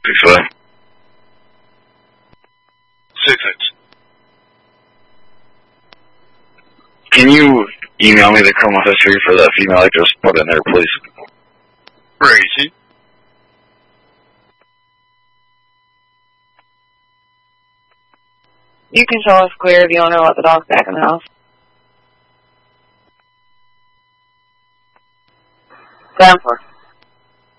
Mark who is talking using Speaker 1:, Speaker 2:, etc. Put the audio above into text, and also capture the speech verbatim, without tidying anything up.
Speaker 1: Six five.
Speaker 2: Six six.
Speaker 1: Can you email me the criminal history for that female I just put in there, please?
Speaker 2: Crazy.
Speaker 3: You can show us clear if you want to let the dog back in the house. Seven four.